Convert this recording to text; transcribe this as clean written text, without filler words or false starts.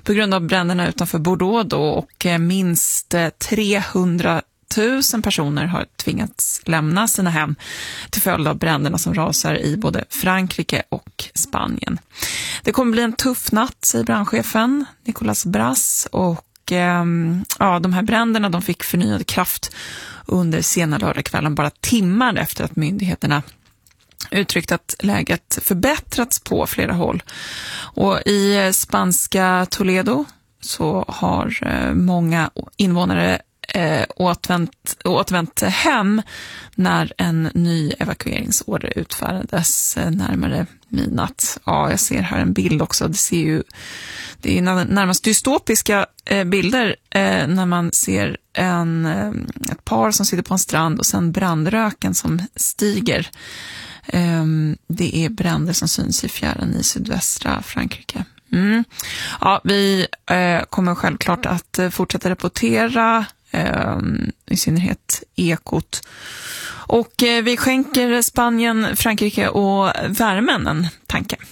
på grund av bränderna utanför Bordeaux då, och minst 300 000 personer har tvingats lämna sina hem till följd av bränderna som rasar i både Frankrike och Spanien. Det kommer bli en tuff natt, säger brandchefen Nicolas Bras, och de här bränderna de fick förnyad kraft under sena lördagskvällen, bara timmar efter att myndigheterna uttryckt att läget förbättrats på flera håll. Och i spanska Toledo så har många invånare återvänt hem när en ny evakueringsorder utfärdades närmare midnatt. Ja, jag ser här en bild också. Det är närmast dystopiska bilder när man ser ett par som sitter på en strand och sen brandröken som stiger. Det är bränder som syns i fjärran i sydvästra Frankrike. Ja, vi kommer självklart att fortsätta rapportera, i synnerhet Ekot. Och vi skänker Spanien, Frankrike och värmen en tanke.